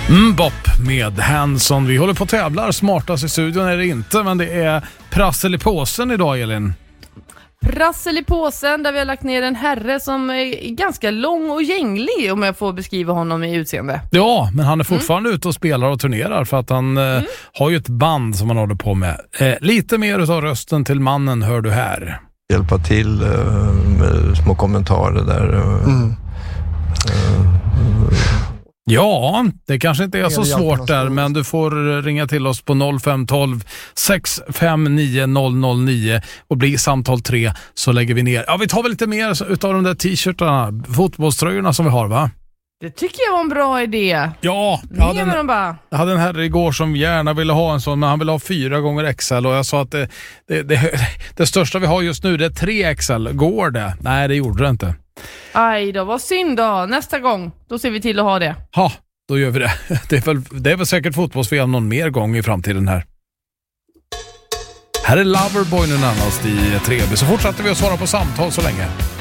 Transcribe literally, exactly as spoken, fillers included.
Mbop med Hanson. Vi håller på att tävlar. Smartast i studion är det inte, men det är prassel i påsen idag, Elin. Prassel i påsen där vi har lagt ner en herre som är ganska lång och gänglig, om jag får beskriva honom i utseende. Ja, men han är fortfarande mm. ute och spelar och turnerar för att han mm. eh, har ju ett band som han håller på med. Eh, lite mer utav rösten till mannen hör du här. Hjälpa till eh, med små kommentarer där. Eh, mm. eh, Ja, det kanske inte är så svårt där, men du får ringa till oss på noll fem ett två sex fem nio noll noll nio och bli samtal tre så lägger vi ner. Ja, vi tar väl lite mer utav de där t-shirtarna, fotbollströjorna som vi har, va? Det tycker jag var en bra idé. Ja, jag hade, en, bara. jag hade en herre igår som gärna ville ha en sån, men han ville ha fyra gånger X L och jag sa att det, det, det, det största vi har just nu det är tre X L. Går det? Nej, det gjorde det inte. Aj då, vad synd då. Nästa gång, då ser vi till att ha det. Ja, då gör vi det. Det är väl, det är väl säkert fotbolls-V M någon mer gång i framtiden här. Här är Loverboy nu närmast i tre B. Så fortsätter vi att svara på samtal så länge.